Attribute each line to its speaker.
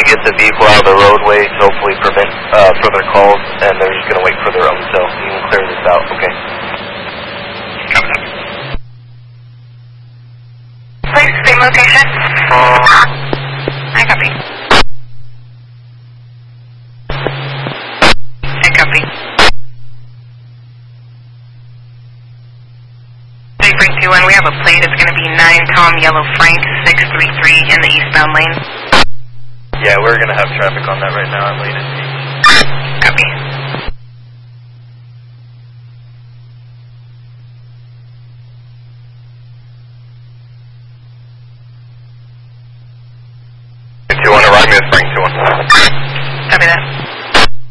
Speaker 1: get the vehicle out of the roadway to hopefully prevent further calls, and they're just going to wait for their own, so you can clear this out, okay?
Speaker 2: Please, same location. I copy. I copy. 3321, we have a plate. It's going to be 9 Tom Yellow Frank 633 in the eastbound lane.
Speaker 1: Yeah, we're going to have traffic on that right now. I'm waiting to see.